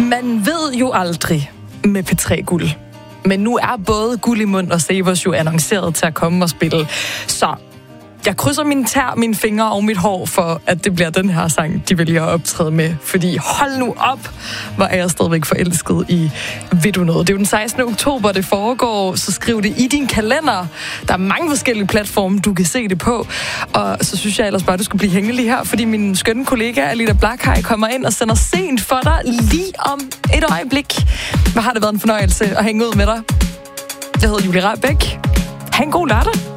Man ved jo aldrig med P3 Guld. Men nu er både Guld i mund og Savers jo annonceret til at komme og spille. Så jeg krydser mine tær, mine fingre og mit hår for, at det bliver den her sang, de vælger at optræde med. Fordi hold nu op, hvor er jeg stadigvæk forelsket i Ved du noget. Det er jo den 16. oktober, det foregår, så skriv det i din kalender. Der er mange forskellige platforme, du kan se det på. Og så synes jeg ellers bare, du skulle blive hængende lige her, fordi min skønne kollega Alida Blakhaj kommer ind og sender sent for dig lige om et øjeblik. Hvad har det været en fornøjelse at hænge ud med dig? Jeg hedder Julie Rabeck. Ha' en god lørdag.